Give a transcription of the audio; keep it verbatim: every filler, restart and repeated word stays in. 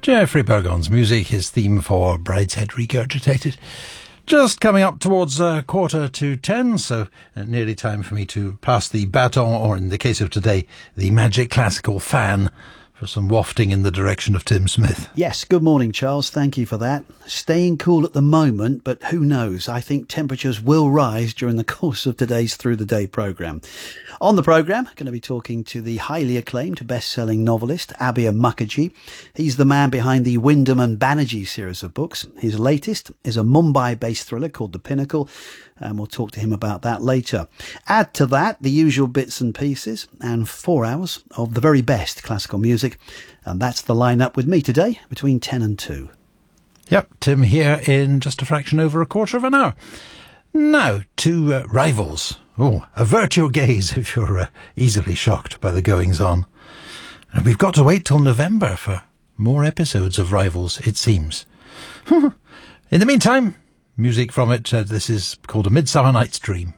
Geoffrey Burgon's music, his theme for Brideshead Regurgitated. Just coming up towards a quarter to ten, so uh, nearly time for me to pass the baton, or in the case of today, the Magic Classical fan, for some wafting in the direction of Tim Smith. Yes, good morning, Charles. Thank you for that. Staying cool at the moment, but who knows? I think temperatures will rise during the course of today's Through the Day programme. On the programme, going to be talking to the highly acclaimed best-selling novelist, Abir Mukherjee. He's the man behind the Wyndham and Banerjee series of books. His latest is a Mumbai-based thriller called The Pinnacle, and we'll talk to him about that later. Add to that the usual bits and pieces, and four hours of the very best classical music. And that's the lineup with me today, between ten and two. Yep, Tim here in just a fraction over a quarter of an hour. Now, to uh, Rivals. Oh, avert your gaze if you're uh, easily shocked by the goings-on. And we've got to wait till November for more episodes of Rivals, it seems. In the meantime, music from it. Uh, this is called A Midsummer Night's Dream.